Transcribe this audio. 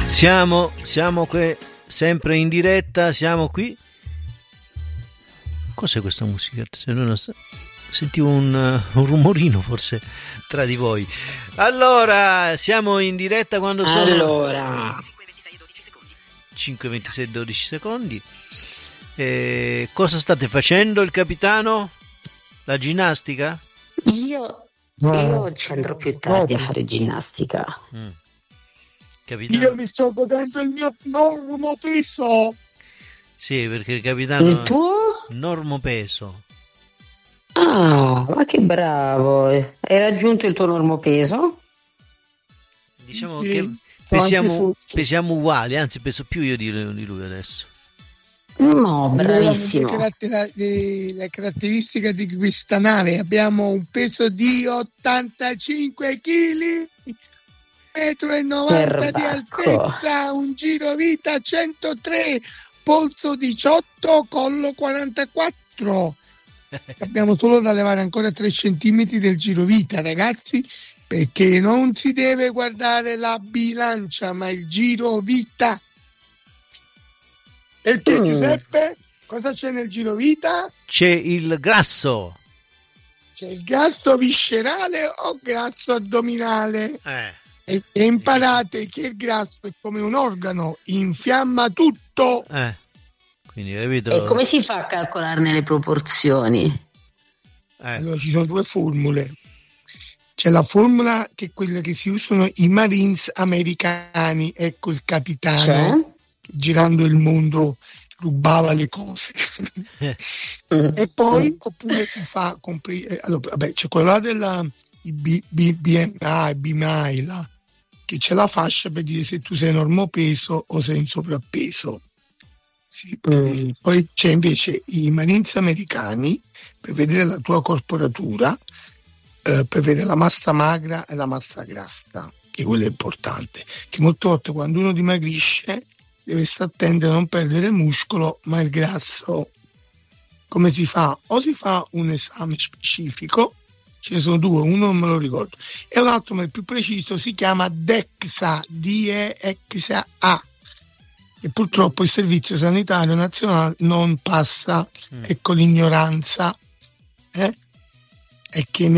Siamo qui, sempre in diretta, siamo qui. Cos'è questa musica? Sentivo un rumorino forse tra di voi. Allora, siamo in diretta quando sono... Allora... 5, 26, 12 secondi. Cosa state facendo, il capitano? La ginnastica? Io ci andrò più tardi a fare ginnastica. Capitano? Io mi sto godendo il mio normo peso. Sì, perché il capitano... Il tuo? Normo peso. Ah, ma che bravo. Hai raggiunto il tuo normo peso? Diciamo Sì, che pesiamo uguali, anzi peso più io di lui adesso. No, bravissimo. Le caratteristiche di questa nave: abbiamo un peso di 85 kg, 1,90 m di altezza, un giro vita 103, polso 18, collo 44. Abbiamo solo da levare ancora 3 centimetri del giro vita, ragazzi, perché non si deve guardare la bilancia ma il giro vita. Perché Giuseppe, cosa c'è nel giro vita? C'è il grasso. C'è il grasso viscerale o grasso addominale? E imparate che il grasso è come un organo, infiamma tutto. Quindi, capito? E come si fa a calcolarne le proporzioni? Allora ci sono 2 formule. C'è la formula che è quella che si usano i Marines americani, ecco il capitano che girando il mondo rubava le cose. E poi oppure si fa allora, vabbè, c'è quella della BMI là, che c'è la fascia per dire se tu sei normopeso o sei in sovrappeso. Sì. Poi c'è invece i Marines americani per vedere la tua corporatura, per vedere la massa magra e la massa grassa, che quello è importante, che molte volte quando uno dimagrisce deve stare attento a non perdere il muscolo ma il grasso. Come si fa? O si fa un esame specifico, ce ne sono 2, uno non me lo ricordo, e un altro ma il più preciso si chiama DEXA, D-E-X-A, e purtroppo il Servizio Sanitario Nazionale non passa. Ecco l'ignoranza, è che